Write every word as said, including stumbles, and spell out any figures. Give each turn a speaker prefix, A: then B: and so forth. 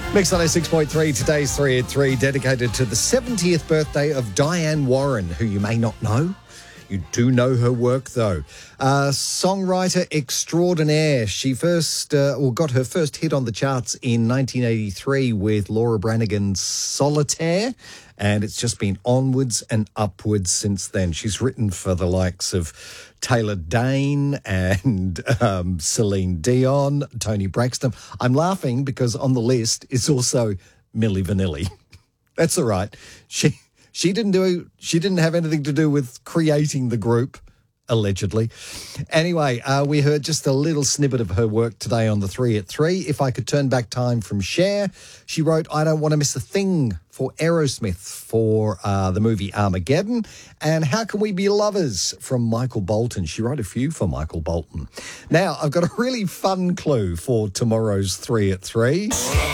A: Mix on six point three, today's three at three, dedicated to the seventieth birthday of Diane Warren, who you may not know. You do know her work, though. Uh, songwriter extraordinaire. She first, uh, well, got her first hit on the charts in nineteen eighty-three with Laura Branigan's Solitaire, and it's just been onwards and upwards since then. She's written for the likes of Taylor Dayne and um, Celine Dion, Toni Braxton. I'm laughing because on the list is also Milli Vanilli. That's all right. She... She didn't do. She didn't have anything to do with creating the group, allegedly. Anyway, uh, we heard just a little snippet of her work today on the three at three. If I could turn back time from Cher, she wrote "I Don't Want to Miss a Thing" for Aerosmith for uh, the movie Armageddon, and "How Can We Be Lovers" from Michael Bolton. She wrote a few for Michael Bolton. Now, I've got a really fun clue for tomorrow's three at three.